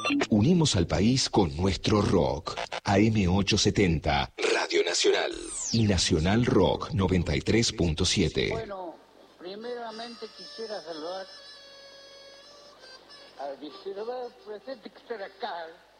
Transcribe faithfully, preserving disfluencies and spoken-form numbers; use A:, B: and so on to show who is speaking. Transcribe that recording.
A: Unimos al país con nuestro rock. A M ochocientos setenta, Radio Nacional. Y Nacional Rock noventa y tres punto siete.
B: Bueno, primeramente quisiera saludar al diseñador presente que está acá.